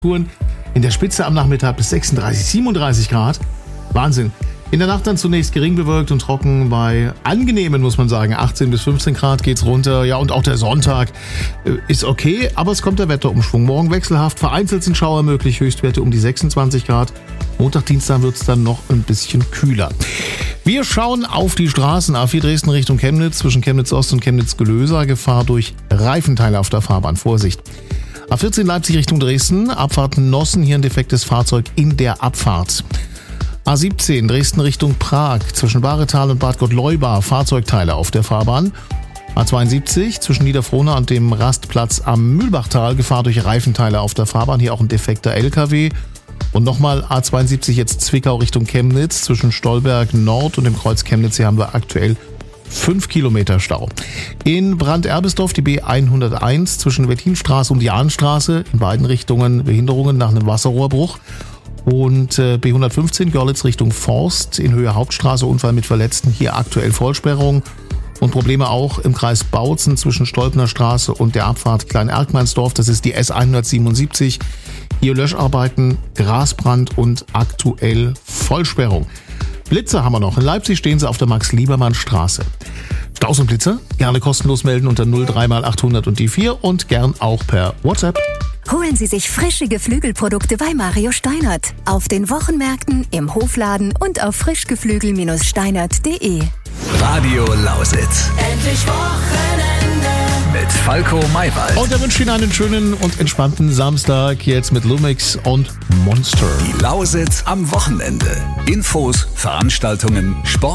In der Spitze am Nachmittag bis 36, 37 Grad. Wahnsinn. In der Nacht dann zunächst gering bewölkt und trocken bei angenehmen, muss man sagen, 18 bis 15 Grad geht's runter. Ja, und auch der Sonntag ist okay, aber es kommt der Wetterumschwung. Morgen wechselhaft, vereinzelt sind Schauer möglich, Höchstwerte um die 26 Grad. Montag, Dienstag wird's dann noch ein bisschen kühler. Wir schauen auf die Straßen. A4 Dresden Richtung Chemnitz, zwischen Chemnitz Ost und Chemnitz Gelöser. Gefahr durch Reifenteile auf der Fahrbahn. Vorsicht. A14 Leipzig Richtung Dresden, Abfahrt Nossen, hier ein defektes Fahrzeug in der Abfahrt. A17 Dresden Richtung Prag, zwischen Baretal und Bad Gottleuba, Fahrzeugteile auf der Fahrbahn. A72 zwischen Niederfrohna und dem Rastplatz am Mühlbachtal, Gefahr durch Reifenteile auf der Fahrbahn, hier auch ein defekter LKW. Und nochmal A72 jetzt Zwickau Richtung Chemnitz, zwischen Stolberg Nord und dem Kreuz Chemnitz, hier haben wir aktuell 5 Kilometer Stau. In Brand-Erbesdorf die B101 zwischen Wettinstraße und Jahnstraße, in beiden Richtungen Behinderungen nach einem Wasserrohrbruch. Und B115 Görlitz Richtung Forst in Höhe Hauptstraße, Unfall mit Verletzten, hier aktuell Vollsperrung. Und Probleme auch im Kreis Bautzen zwischen Stolpener Straße und der Abfahrt Klein-Erkmannsdorf, das ist die S177. Hier Löscharbeiten, Grasbrand und aktuell Vollsperrung. Blitzer haben wir noch. In Leipzig stehen sie auf der Max-Liebermann-Straße. Staus und Blitzer gerne kostenlos melden unter 03 mal 800 und die 4 und gern auch per WhatsApp. Holen Sie sich frische Geflügelprodukte bei Mario Steinert. Auf den Wochenmärkten, im Hofladen und auf frischgeflügel-steinert.de. Radio Lausitz. Endlich Wochenende. Mit Falco Maywald. Und er wünscht Ihnen einen schönen und entspannten Samstag jetzt mit Lumix und Monster. Die Lausitz am Wochenende. Infos, Veranstaltungen, Sport.